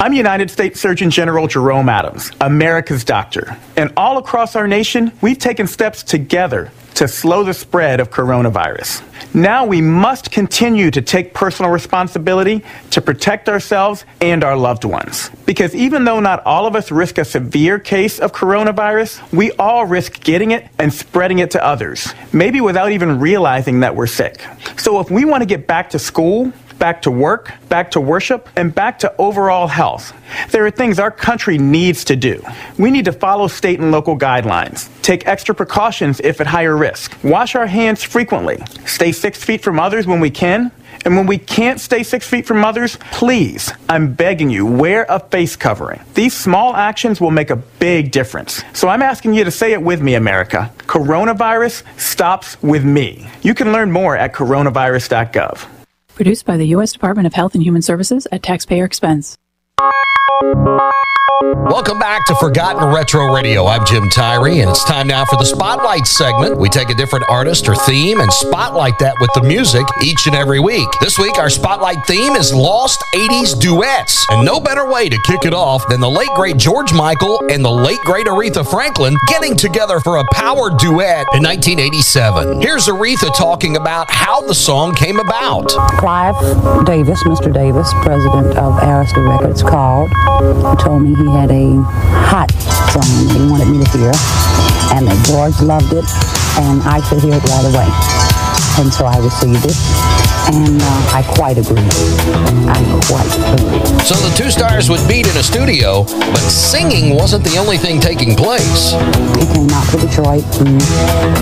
I'm United States Surgeon General Jerome Adams, America's doctor. And all across our nation, we've taken steps together to slow the spread of coronavirus. Now we must continue to take personal responsibility to protect ourselves and our loved ones. Because even though not all of us risk a severe case of coronavirus, we all risk getting it and spreading it to others, maybe without even realizing that we're sick. So if we want to get back to school, back to work, back to worship, and back to overall health, there are things our country needs to do. We need to follow state and local guidelines, take extra precautions if at higher risk, wash our hands frequently, stay 6 feet from others when we can, and when we can't stay 6 feet from others, please, I'm begging you, wear a face covering. These small actions will make a big difference. So I'm asking you to say it with me, America. Coronavirus stops with me. You can learn more at coronavirus.gov. Produced by the U.S. Department of Health and Human Services at taxpayer expense. Welcome back to Forgotten Retro Radio. I'm Jim Tyree, and it's time now for the Spotlight segment. We take a different artist or theme and spotlight that with the music each and every week. This week, our Spotlight theme is Lost 80s Duets. And no better way to kick it off than the late, great George Michael and the late, great Aretha Franklin getting together for a power duet in 1987. Here's Aretha talking about how the song came about. Clive Davis, Mr. Davis, president of Arista Records, called and told me he had a hot song that he wanted me to hear, and that George loved it, and I should hear it right away. And so I received it, and I quite agree. So the two stars would meet in a studio, but singing wasn't the only thing taking place. He came out to Detroit, and